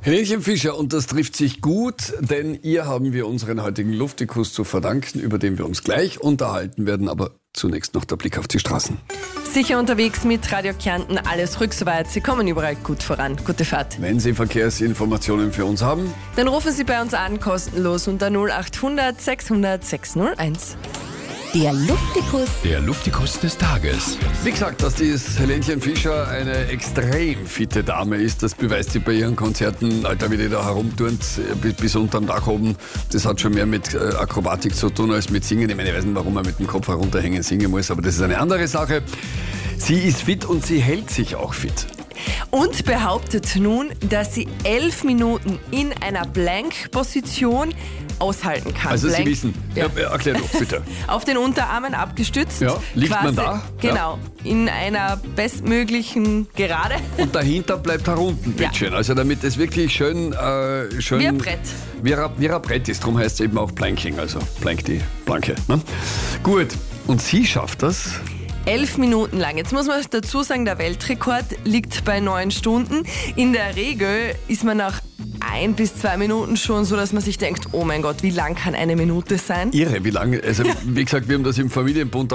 Helenchen Fischer, und das trifft sich gut, denn ihr haben wir unseren heutigen Luftikus zu verdanken, über den wir uns gleich unterhalten werden, aber zunächst noch der Blick auf die Straßen. Sicher unterwegs mit Radio Kärnten, alles ruhig soweit. Sie kommen überall gut voran. Gute Fahrt. Wenn Sie Verkehrsinformationen für uns haben, dann rufen Sie bei uns an, kostenlos unter 0800 600 601. Der Luftikus. Der Luftikus des Tages. wie gesagt, dass dieses Helenchen Fischer eine extrem fitte Dame ist, das beweist sie bei ihren Konzerten. Alter, wie die da herumturnt, bis unterm Dach oben. Das hat schon mehr mit Akrobatik zu tun als mit Singen. Ich meine, ich weiß nicht, warum man mit dem Kopf herunterhängen singen muss, aber das ist eine andere Sache. Sie ist fit und sie hält sich auch fit. Und behauptet nun, dass sie 11 Minuten in einer Blank-Position aushalten kann. Also Blank, Sie wissen, ja. Erklär doch bitte. Auf den Unterarmen abgestützt. Ja, liegt man da? Genau, in einer bestmöglichen Gerade. Und dahinter bleibt herunten, bitteschön. Also damit es wirklich schön Wie ein Brett. Wie ein Brett ist, darum heißt es eben auch Planking, also Plank die Planke. Ne? Gut, und sie schafft das? 11 Minuten lang. Jetzt muss man dazu sagen, der Weltrekord liegt bei 9 Stunden. In der Regel ist man nach 1 bis 2 Minuten schon so, dass man sich denkt, oh mein Gott, wie lang kann eine Minute sein? Irre, wie lange? Also wie gesagt, wir haben das im Familienverbund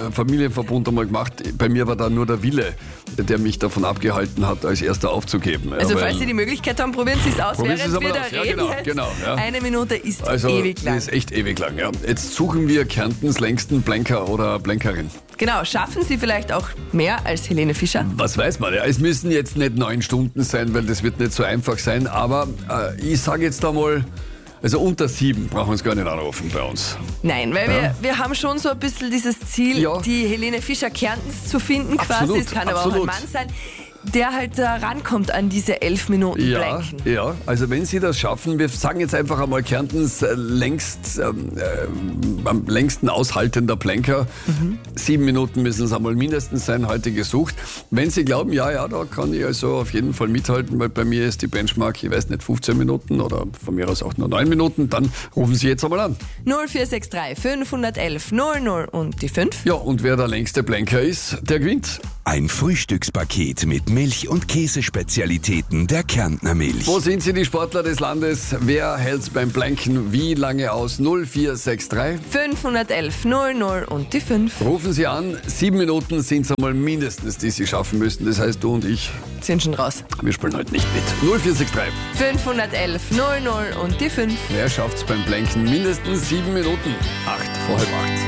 einmal gemacht. Bei mir war da nur der Wille, der mich davon abgehalten hat, als erster aufzugeben. Also falls Sie die Möglichkeit haben, probieren Sie es aus, während wir da reden. Genau, ja. Eine Minute ist also, ewig lang. Das ist echt ewig lang, ja. Jetzt suchen wir Kärntens längsten Blanker oder Blankerin. Genau, schaffen Sie vielleicht auch mehr als Helene Fischer? Was weiß man, ja. Es müssen jetzt nicht 9 Stunden sein, weil das wird nicht so einfach sein, aber ich sage jetzt einmal, also unter 7 brauchen wir uns gar nicht anrufen bei uns. Nein, weil wir haben schon so ein bisschen dieses Ziel, die Helene Fischer Kärntens zu finden quasi. Es kann aber auch ein Mann sein, der halt da rankommt an diese 11 Minuten Blanken. Ja, also wenn Sie das schaffen, wir sagen jetzt einfach einmal Kärntens am längsten aushaltender Blanker. 7 Minuten müssen es einmal mindestens sein, heute gesucht. Wenn Sie glauben, ja, da kann ich also auf jeden Fall mithalten, weil bei mir ist die Benchmark, ich weiß nicht, 15 Minuten oder von mir aus auch nur 9 Minuten, dann rufen Sie jetzt einmal an. 0463 511 00 und die 5. Ja, und wer der längste Blanker ist, der gewinnt. Ein Frühstückspaket mit Milch- und Käsespezialitäten der Kärntner Milch. Wo sind Sie, die Sportler des Landes? Wer hält's beim Blanken wie lange aus? 0463 511 00 und die 5. Rufen Sie an, 7 Minuten sind es einmal mindestens, die Sie schaffen müssen. Das heißt, du und ich Sind schon raus. wir spielen heute nicht mit. 0463 511 00 und die 5. Wer schafft's beim Blanken? Mindestens 7 Minuten. 8 vor halb 8.